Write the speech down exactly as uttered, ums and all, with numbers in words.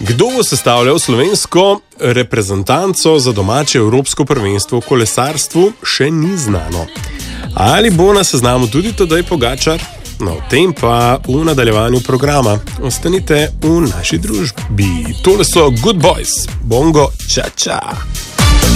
Kdo bo sestavljal slovensko reprezentanco za domače evropsko prvenstvo v kolesarstvu, še ni znano. Ali bo na seznamu tudi Tadej Pogačar? No, v tem pa v nadaljevanju programa. Ostanite v naši družbi. Tole so Good Boys. Bongo, ča ča.